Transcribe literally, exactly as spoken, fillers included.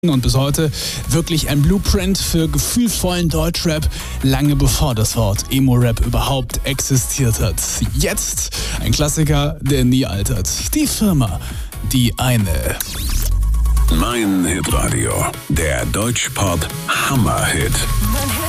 Und bis heute wirklich ein Blueprint für gefühlvollen Deutschrap, lange bevor das Wort Emo-Rap überhaupt existiert hat. Jetzt ein Klassiker, der nie altert. Die Firma, die eine. Mein Hitradio, der Deutschpop Hammerhit.